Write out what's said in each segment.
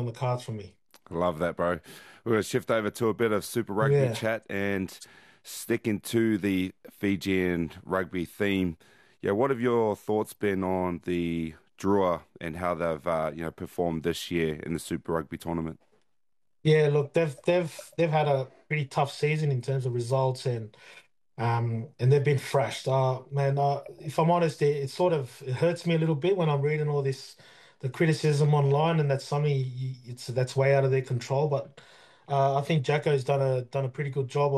the cards for me. Love that, bro. We're going to shift over to a bit of Super Rugby Yeah. chat and sticking to the Fijian rugby theme. Yeah, what have your thoughts been on the Drua and how they've performed this year in the Super Rugby tournament? Yeah, look, they've had a pretty tough season in terms of results, and they've been thrashed. Man, if I'm honest, it hurts me a little bit when I'm reading all this, the criticism online, and that's something that's way out of their control. But I think Jacko's done a pretty good job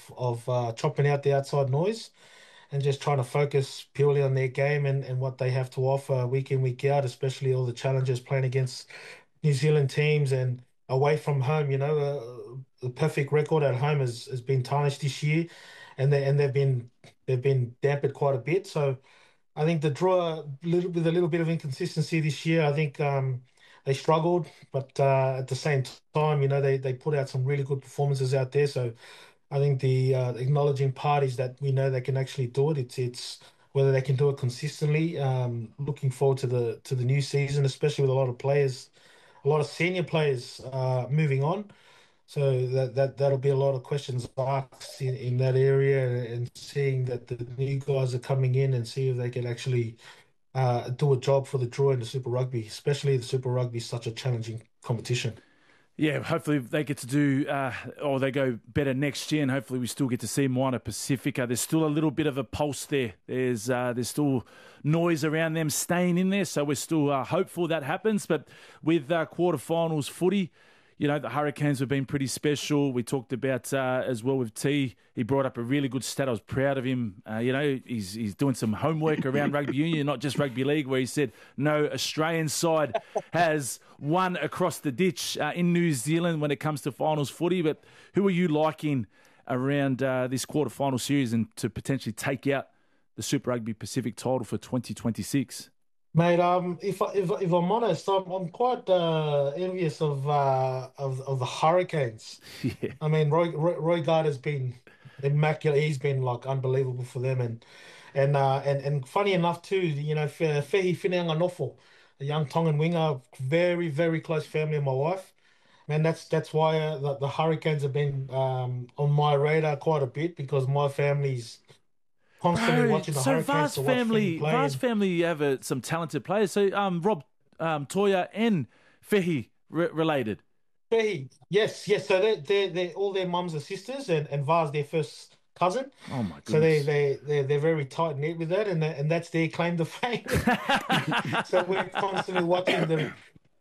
of chopping out the outside noise and just trying to focus purely on their game and what they have to offer week in, week out, especially all the challenges playing against New Zealand teams and away from home. The perfect record at home has been tarnished this year, and they've been dampened quite a bit. So I think the draw with a little bit of inconsistency this year. I think they struggled, but at the same time, they put out some really good performances out there. So I think the acknowledging parties that we know they can actually do it. It's whether they can do it consistently. Looking forward to the new season, especially with a lot of players, a lot of senior players moving on. So that'll be a lot of questions asked in that area, and seeing that the new guys are coming in and see if they can actually do a job for the draw in the Super Rugby, especially the Super Rugby is such a challenging competition. Yeah, hopefully they get to do, or they go better next year, and hopefully we still get to see Moana Pacifica. There's still a little bit of a pulse there. There's still noise around them staying in there, so we're still hopeful that happens. But with quarterfinals footy, the Hurricanes have been pretty special. We talked about as well with T. He brought up a really good stat. I was proud of him. He's doing some homework around rugby union, not just rugby league, where he said no Australian side has won across the ditch in New Zealand when it comes to finals footy. But who are you liking around this quarterfinal series and to potentially take out the Super Rugby Pacific title for 2026? Mate, if I'm honest, I'm quite envious of the Hurricanes. Yeah. I mean, Roy Gard has been immaculate. He's been like unbelievable for them, and funny enough too, Fehi Fineanganofo, a young Tongan winger, very very close family of my wife. Man, that's why the Hurricanes have been on my radar quite a bit because my family's constantly Bro, watching the so Hurricanes to watch them play. Vast family, you have some talented players. So Rob Toya and Fehi related. Hey, yes, yes. So they all their mums are sisters, and Var's their first cousin. Oh my So goodness. they're very tight knit with that, and that's their claim to fame. So we're constantly watching them.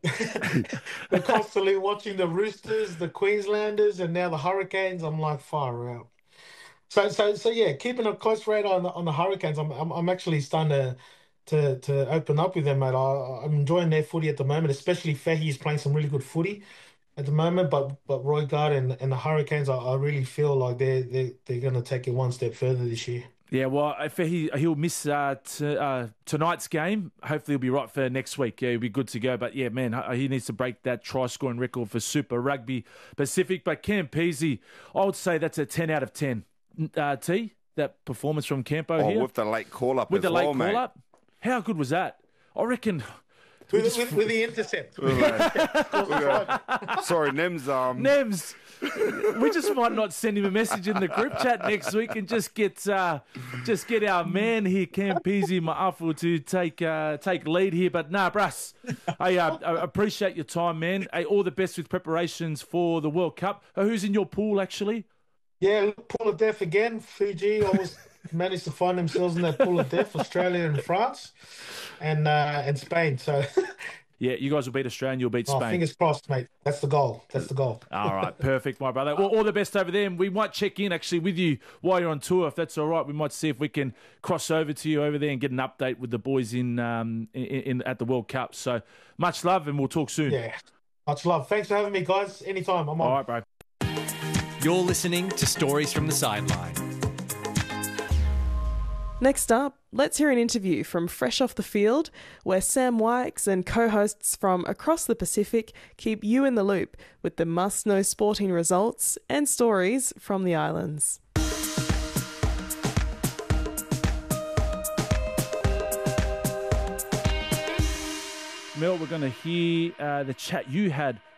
We're constantly watching the Roosters, the Queenslanders, and now the Hurricanes. I'm like far out. So yeah, keeping a close radar on the Hurricanes. I'm actually starting to open up with them, mate. I'm enjoying their footy at the moment, especially Fahey is playing some really good footy at the moment. But Roy Gard and the Hurricanes, I really feel like they're going to take it one step further this year. Yeah, well, if he'll miss tonight's game, hopefully he'll be right for next week. Yeah, he'll be good to go. But yeah, man, he needs to break that try-scoring record for Super Rugby Pacific. But Campese, I would say that's a 10 out of 10. T, that performance from Campo here. With the late call-up With as the late well, mate. call-up. How good was that? I reckon... With the intercept. Sorry, Nems. Nems, we just might not send him a message in the group chat next week and just get our man here, Campese Ma'afu, to take lead here. But nah, Brass, I appreciate your time, man. Hey, all the best with preparations for the World Cup. Who's in your pool, actually? Yeah, pool of death again. Fiji always managed to find themselves in that pool of death. Australia and France, and Spain. So yeah, you guys will beat Australia and you'll beat Spain. Fingers crossed, mate. That's the goal. That's the goal. All right, perfect, my brother. Well, all the best over there. And we might check in actually with you while you're on tour, if that's all right. We might see if we can cross over to you over there and get an update with the boys in at the World Cup. So much love, and we'll talk soon. Yeah, much love. Thanks for having me, guys. Anytime. I'm on. All right, bro. You're listening to Stories from the Sideline. Next up, let's hear an interview from Fresh Off the Field, where Sam Wykes and co-hosts from across the Pacific keep you in the loop with the must-know sporting results and stories from the islands. Mel, we're going to hear the chat you had